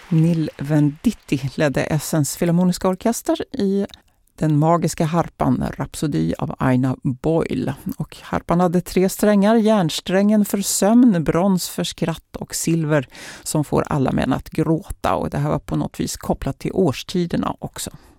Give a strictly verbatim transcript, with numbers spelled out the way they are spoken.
Nil Venditti ledde Essens Filharmoniska orkester i Den magiska harpan, Rhapsody av Aina Boyle. Och harpan hade tre strängar, järnsträngen för sömn, brons för skratt och silver som får alla män att gråta. Och det här var på något vis kopplat till årstiderna också.